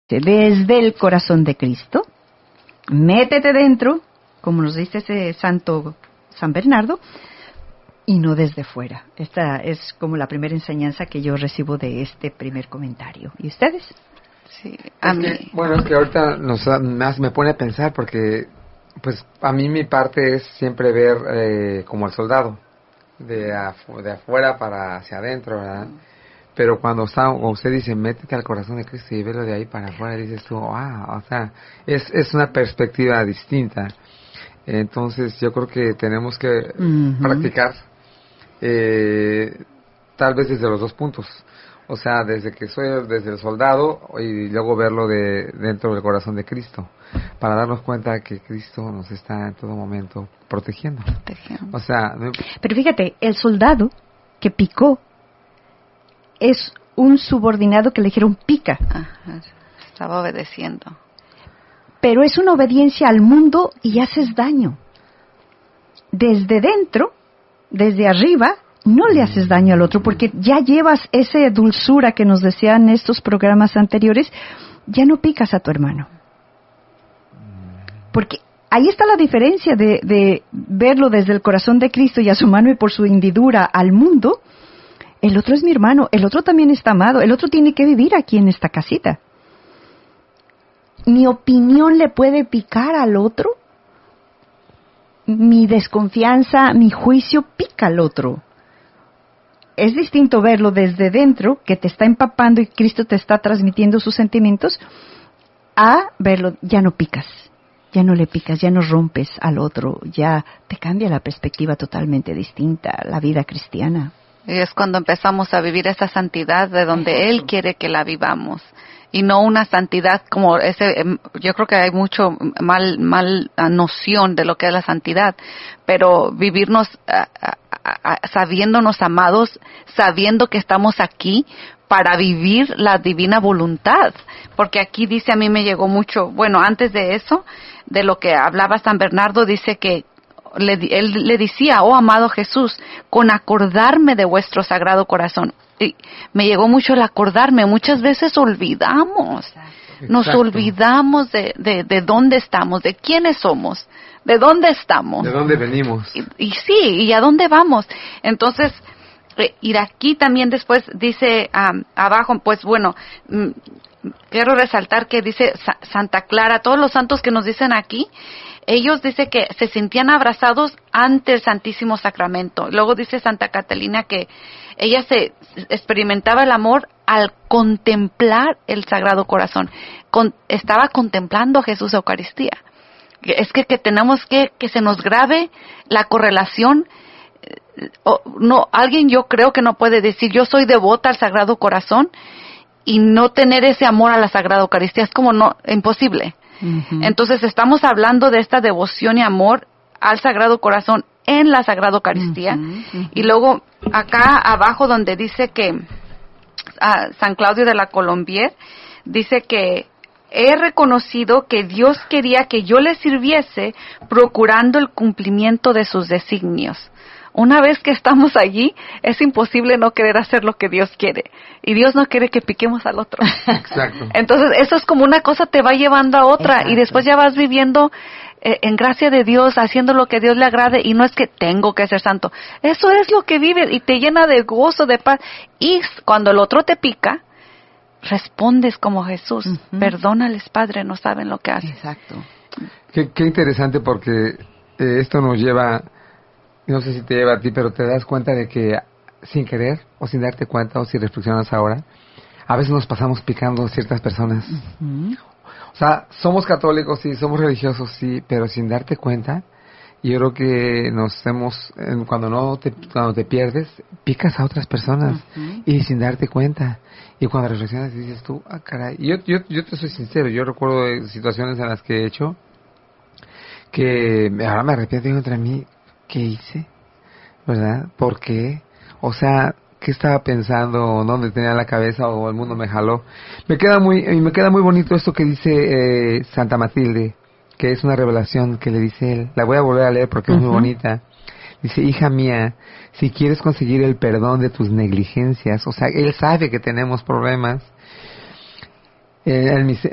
desde el corazón de Cristo, métete dentro, como nos dice ese santo San Bernardo, y no desde fuera. Esta es como la primera enseñanza que yo recibo de este primer comentario. ¿Y ustedes? Sí, es que ahorita más me pone a pensar porque, pues, a mí mi parte es siempre ver como el soldado, de afuera para hacia adentro, ¿verdad? Pero cuando usted dice, métete al corazón de Cristo y velo de ahí para afuera, dices tú, o sea, es una perspectiva distinta. Entonces, yo creo que tenemos que practicar, tal vez desde los dos puntos. O sea, desde el soldado y luego verlo dentro del corazón de Cristo, para darnos cuenta que Cristo nos está en todo momento protegiendo. O sea, pero fíjate, el soldado que picó es un subordinado que le dijeron pica. Estaba obedeciendo. Pero es una obediencia al mundo y haces daño. Desde dentro, desde arriba, no le haces daño al otro porque ya llevas esa dulzura que nos decían estos programas anteriores, ya no picas a tu hermano. Porque ahí está la diferencia de verlo desde el corazón de Cristo y a su mano y por su hendidura al mundo. El otro es mi hermano, el otro también está amado, el otro tiene que vivir aquí en esta casita. Mi opinión le puede picar al otro, mi desconfianza, mi juicio pica al otro. Es distinto verlo desde dentro, que te está empapando y Cristo te está transmitiendo sus sentimientos, a verlo, ya no picas, ya no le picas, ya no rompes al otro, ya te cambia la perspectiva totalmente distinta, la vida cristiana. Y es cuando empezamos a vivir esa santidad de donde Él quiere que la vivamos. Y no una santidad como yo creo que hay mucho mal noción de lo que es la santidad, pero vivirnos sabiéndonos amados, sabiendo que estamos aquí para vivir la divina voluntad. Porque aquí dice, a mí me llegó mucho, bueno, antes de eso, de lo que hablaba San Bernardo, dice que él le decía, oh amado Jesús, con acordarme de vuestro sagrado corazón. Y me llegó mucho el acordarme. Muchas veces olvidamos. Exacto. Nos olvidamos de dónde estamos, de quiénes somos, de dónde estamos. De dónde venimos. Y sí, y a dónde vamos. Entonces, y aquí también después dice abajo, pues bueno, quiero resaltar que dice Santa Clara, todos los santos que nos dicen aquí, ellos dice que se sentían abrazados ante el Santísimo Sacramento. Luego dice Santa Catalina que ella se experimentaba el amor al contemplar el Sagrado Corazón. Estaba contemplando a Jesús Eucaristía. Es que tenemos que se nos grabe la correlación. No, alguien yo creo que no puede decir yo soy devota al Sagrado Corazón y no tener ese amor a la Sagrada Eucaristía. Es como imposible. Uh-huh. Entonces estamos hablando de esta devoción y amor al Sagrado Corazón en la Sagrada Eucaristía. Uh-huh, uh-huh. Y luego acá abajo donde dice que San Claudio de la Colombier dice que he reconocido que Dios quería que yo le sirviese procurando el cumplimiento de sus designios. Una vez que estamos allí, es imposible no querer hacer lo que Dios quiere. Y Dios no quiere que piquemos al otro. Exacto. Entonces, eso es como una cosa te va llevando a otra. Exacto. Y después ya vas viviendo en gracia de Dios, haciendo lo que a Dios le agrade. Y no es que tengo que ser santo. Eso es lo que vives y te llena de gozo, de paz. Y cuando el otro te pica, respondes como Jesús. Uh-huh. Perdónales, Padre, no saben lo que hacen. Exacto. Qué interesante porque esto nos lleva... No sé si te lleva a ti, pero te das cuenta de que sin querer o sin darte cuenta o si reflexionas ahora, a veces nos pasamos picando a ciertas personas. Uh-huh. O sea, somos católicos, sí, somos religiosos, sí, pero sin darte cuenta, yo creo que cuando te pierdes, picas a otras personas. Uh-huh. Y sin darte cuenta. Y cuando reflexionas dices tú, caray. Y yo te soy sincero, yo recuerdo situaciones en las que he hecho que ahora me arrepiento contra mí. ¿Qué hice? ¿Verdad? ¿Por qué? O sea, ¿qué estaba pensando? ¿Dónde tenía la cabeza? ¿O el mundo me jaló? Me queda muy bonito esto que dice Santa Matilde, que es una revelación que le dice él. La voy a volver a leer porque es muy bonita. Dice, hija mía, si quieres conseguir el perdón de tus negligencias, o sea, él sabe que tenemos problemas.